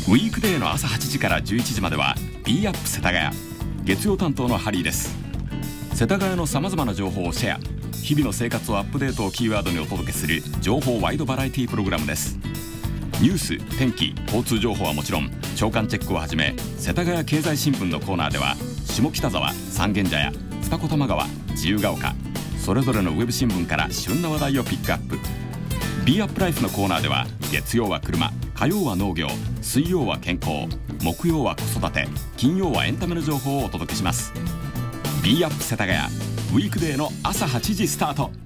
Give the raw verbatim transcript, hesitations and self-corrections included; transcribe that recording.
ウィークデーの朝はちじからじゅういちじまでは B アップ世田谷、月曜担当のハリーです。世田谷のさまざまな情報をシェア、日々の生活をアップデートをキーワードにお届けする情報ワイドバラエティプログラムです。ニュース、天気、交通情報はもちろん、朝刊チェックをはじめ世田谷経済新聞のコーナーでは下北沢、三軒茶屋、二子玉川、自由が丘、それぞれのウェブ新聞から旬な話題をピックアップ。 B アップライフのコーナーでは月曜は車、火曜は農業、水曜は健康、木曜は子育て、金曜はエンタメの情報をお届けします。 B アップ世田谷、ウィークデーの朝はちじスタート。